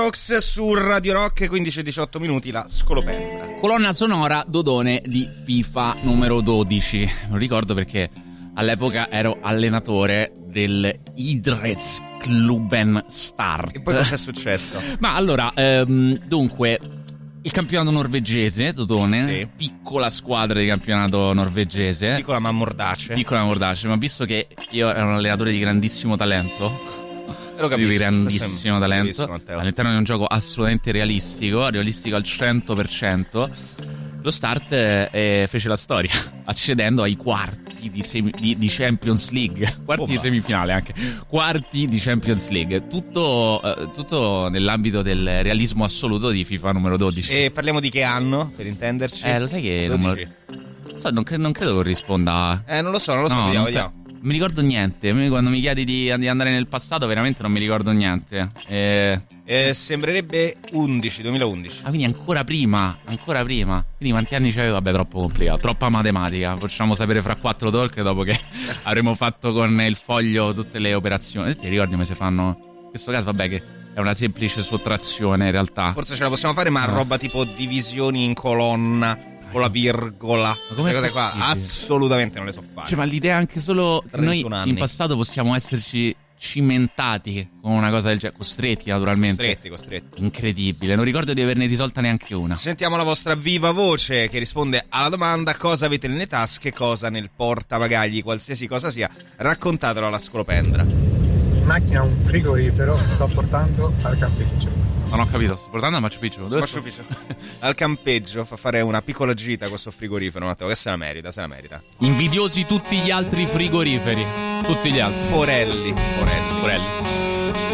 Rocks su Radio Rock, 15-18 minuti, la scolopendra. Colonna sonora Dodone di FIFA numero 12. Lo ricordo perché all'epoca ero allenatore del Idrettsklubben Start. E poi cosa è successo? Ma allora, dunque, il campionato norvegese, Dodone, sì. Piccola squadra di campionato norvegese. Piccola ma mordace, ma visto che io ero un allenatore di grandissimo talento, di grandissimo talento, all'interno di un gioco assolutamente realistico al 100%, lo Start fece la storia accedendo ai quarti di Champions League, di semifinale anche, quarti di Champions League, tutto nell'ambito del realismo assoluto di FIFA numero 12. E parliamo di che anno, per intenderci? Lo sai che non credo corrisponda. Non lo so, vediamo. Mi ricordo niente. Quando mi chiedi di andare nel passato, veramente non mi ricordo niente. Sembrerebbe 2011. Ah, quindi ancora prima. Quindi quanti anni c'avevo? Vabbè, troppo complicato, troppa matematica. Facciamo sapere fra 4 talk dopo che avremo fatto con il foglio tutte le operazioni. Ti ricordi come si fanno? In questo caso, vabbè, che è una semplice sottrazione in realtà. Forse ce la possiamo fare, ma roba tipo divisioni in colonna con la virgola, queste cose qua assolutamente non le so fare. Cioè, ma l'idea anche solo che noi in passato possiamo esserci cimentati con una cosa del genere, costretti naturalmente. Costretti. Incredibile, non ricordo di averne risolta neanche una. Sentiamo la vostra viva voce che risponde alla domanda: cosa avete nelle tasche, cosa nel portabagagli, qualsiasi cosa sia, raccontatelo alla scolopendra. In macchina un frigorifero sto portando al campeggio. Non ho capito, sto portando a Machu Picchu. Machu Picchu. Al campeggio, fa fare una piccola gita questo frigorifero, Matteo, che se la merita. Invidiosi tutti gli altri frigoriferi. Tutti gli altri. Porelli. Porelli.